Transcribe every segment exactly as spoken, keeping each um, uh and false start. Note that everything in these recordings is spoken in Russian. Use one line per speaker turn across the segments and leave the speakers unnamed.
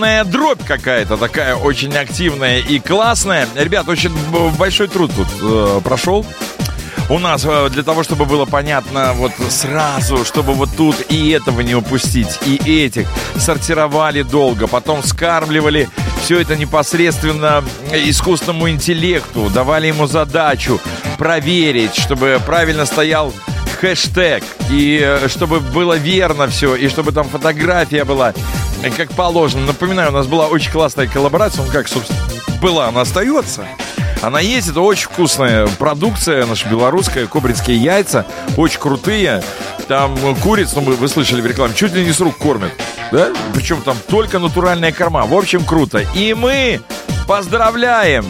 барабанная дробь какая-то такая очень активная и классная. Ребят, очень большой труд тут э, прошел. У нас для того, чтобы было понятно вот сразу, чтобы вот тут и этого не упустить, и этих, сортировали долго, потом скармливали все это непосредственно искусственному интеллекту, давали ему задачу проверить, чтобы правильно стоял хэштег, и чтобы было верно все, и чтобы там фотография была как положено. Напоминаю, у нас была очень классная коллаборация, ну как, собственно, была, она остается. Она есть, это очень вкусная продукция, наша белорусская, кобринские яйца, очень крутые. Там куриц, ну вы, вы слышали в рекламе, чуть ли не с рук кормят, да? Причем там только натуральная корма, в общем, круто. И мы поздравляем!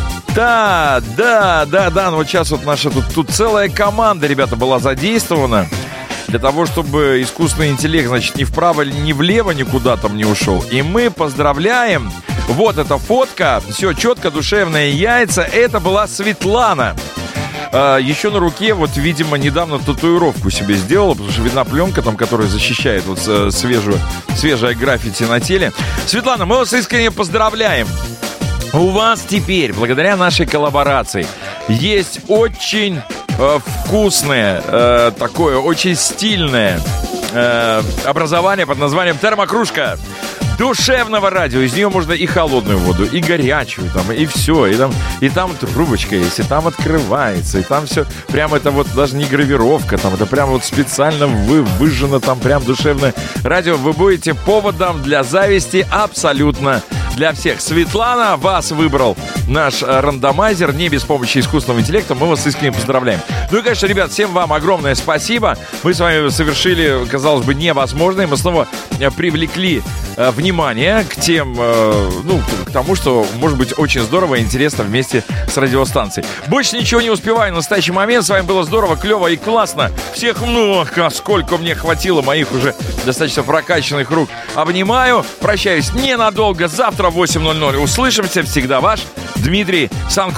Да, да, да, да, ну вот сейчас вот наша тут, тут целая команда, ребята, была задействована для того, чтобы искусственный интеллект, значит, ни вправо, ни влево никуда там не ушел. И мы поздравляем. Вот эта фотка, все четко, душевные яйца. Это была Светлана. А, еще на руке, вот, видимо, недавно татуировку себе сделала, потому что видна пленка там, которая защищает вот свежую, свежее граффити на теле. Светлана, мы вас искренне поздравляем. У вас теперь, благодаря нашей коллаборации, есть очень э, вкусное, э, такое очень стильное э, образование под названием термокружка душевного радио. Из нее можно и холодную воду, и горячую, там, и все. И там, и там трубочка есть, и там открывается, и там все. Прям это вот даже не гравировка, там это прям вот специально вы, выжжено там прям душевное радио. Вы будете поводом для зависти абсолютно для всех. Светлана, вас выбрал наш рандомайзер, не без помощи искусственного интеллекта. Мы вас искренне поздравляем. Ну и, конечно, ребят, всем вам огромное спасибо. Мы с вами совершили, казалось бы, невозможное. Мы снова привлекли э, внимание к тем, э, ну, к тому, что может быть очень здорово и интересно вместе с радиостанцией. Больше ничего не успеваю в настоящий момент. С вами было здорово, клево и классно. Всех, ну, сколько мне хватило моих уже достаточно прокачанных рук. Обнимаю, прощаюсь ненадолго. Завтра в восемь ноль ноль услышимся. Всегда ваш Дмитрий Санков.